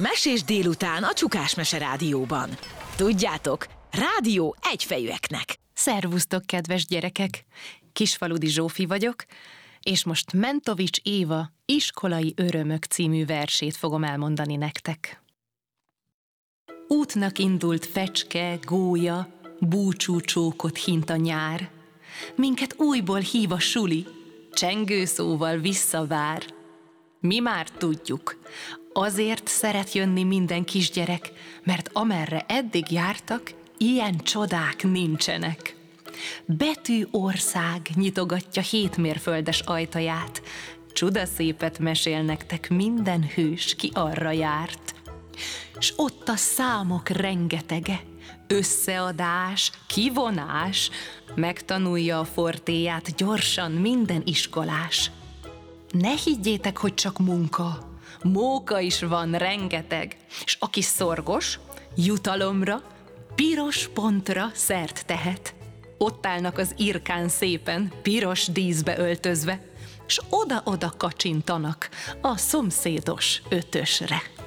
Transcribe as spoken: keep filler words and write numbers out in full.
Mesés délután a Csukás Mese Rádióban. Tudjátok, rádió egyfejűeknek. Szervusztok, kedves gyerekek! Kisfaludi Zsófi vagyok, és most Mentovics Éva Iskolai örömök című versét fogom elmondani nektek. Útnak indult fecske, gólya, búcsú csókot hint a nyár. Minket újból hív a suli, csengő szóval visszavár. Mi már tudjuk, azért szeret jönni minden kisgyerek, mert amerre eddig jártak, ilyen csodák nincsenek. Betű ország nyitogatja hétmérföldes ajtaját, csudaszépet mesél nektek minden hős, ki arra járt. S ott a számok rengetege, összeadás, kivonás, megtanulja a fortéját gyorsan minden iskolás. Ne higgyétek, hogy csak munka, móka is van rengeteg, s aki szorgos, jutalomra, piros pontra szert tehet. Ott állnak az irkán szépen, piros díszbe öltözve, s oda-oda kacsintanak a szomszédos ötösre.